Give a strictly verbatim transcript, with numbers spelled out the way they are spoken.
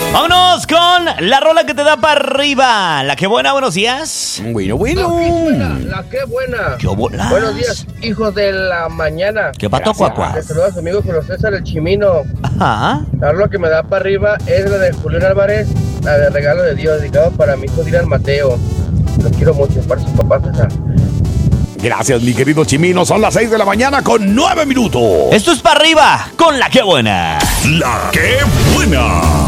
Vámonos con la rola que te da para arriba. La que buena, buenos días. Bueno, bueno. La que buena, la que buena. ¿Qué bolas? Buenos días, hijos de la mañana. ¿Qué pato, cuacuá? Les saluda a su amigo Julio César el Chimino. Ajá. La rola que me da para arriba es la de Julián Álvarez, la de Regalo de Dios, dedicado para mi hijo Dylan Mateo. Lo quiero mucho, para su papá César. Gracias, mi querido Chimino. Son las seis de la mañana con nueve minutos. Esto es para arriba con la que buena. La que buena.